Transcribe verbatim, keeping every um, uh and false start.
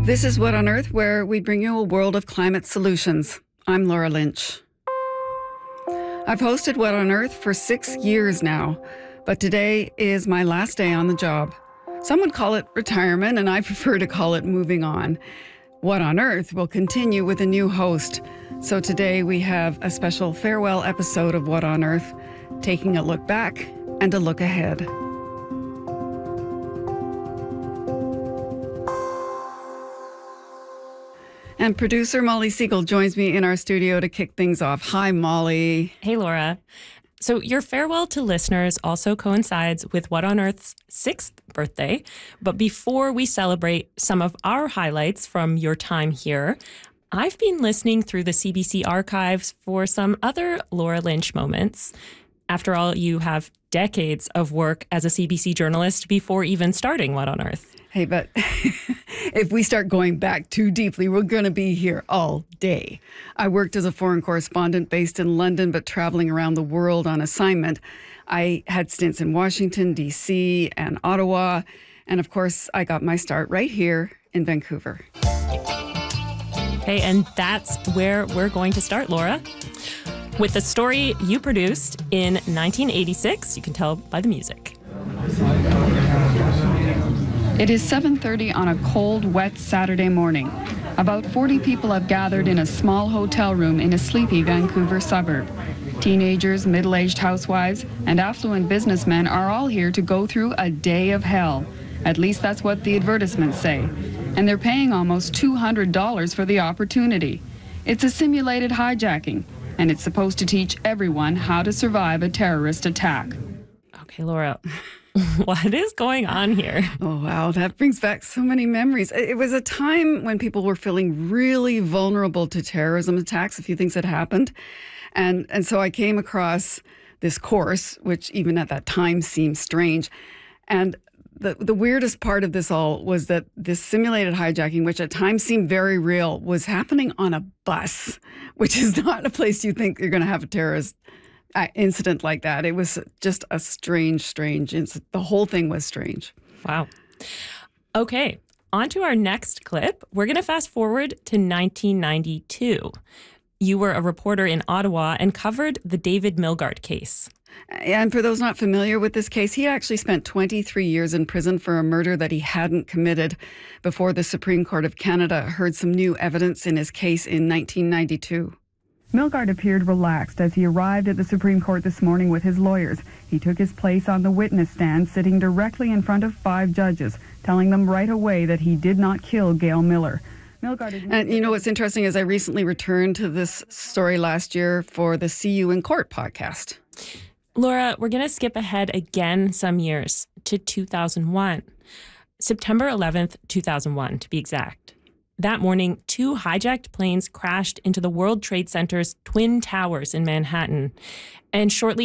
This is What on Earth, where we bring you a world of climate solutions. I'm Laura Lynch. I've hosted What on Earth for six years now, but today is my last day on the job. Some would call it retirement, and I prefer to call it moving on. What on Earth will continue with a new host. So today we have a special farewell episode of What on Earth, taking a look back and a look ahead. And producer Molly Siegel joins me in our studio to kick things off. Hi, Molly. Hey, Laura. So your farewell to listeners also coincides with What on Earth's sixth birthday. But before we celebrate some of our highlights from your time here, I've been listening through the C B C archives for some other Laura Lynch moments. After all, you have decades of work as a C B C journalist before even starting What on Earth. Hey, but if we start going back too deeply, we're going to be here all day. I worked as a foreign correspondent based in London, but traveling around the world on assignment. I had stints in Washington, D C and Ottawa. And of course, I got my start right here in Vancouver. Okay, and that's where we're going to start, Laura. With the story you produced in nineteen eighty-six, you can tell by the music. It is seven thirty on a cold, wet Saturday morning. About forty people have gathered in a small hotel room in a sleepy Vancouver suburb. Teenagers, middle-aged housewives, and affluent businessmen are all here to go through a day of hell. At least that's what the advertisements say. And they're paying almost two hundred dollars for the opportunity. It's a simulated hijacking, and it's supposed to teach everyone how to survive a terrorist attack. Okay, Laura, what is going on here? Oh, wow. That brings back so many memories. It was a time when people were feeling really vulnerable to terrorism attacks. A few things had happened. And, and so I came across this course, which even at that time seemed strange. And the, the weirdest part of this all was that this simulated hijacking, which at times seemed very real, was happening on a bus, which is not a place you think you're going to have a terrorist incident like that. It was just a strange, strange incident. The whole thing was strange. Wow. Okay, on to our next clip. We're going to fast forward to nineteen ninety-two. You were a reporter in Ottawa and covered the David Milgaard case. And for those not familiar with this case, he actually spent twenty-three years in prison for a murder that he hadn't committed before the Supreme Court of Canada heard some new evidence in his case in nineteen ninety-two. Milgaard appeared relaxed as he arrived at the Supreme Court this morning with his lawyers. He took his place on the witness stand, sitting directly in front of five judges, telling them right away that he did not kill Gail Miller. Milgaard and you know what's interesting is I recently returned to this story last year for the See You in Court podcast. Laura, we're going to skip ahead again some years to two thousand one. September eleventh, two thousand one, to be exact. That morning, two hijacked planes crashed into the World Trade Center's Twin Towers in Manhattan. And shortly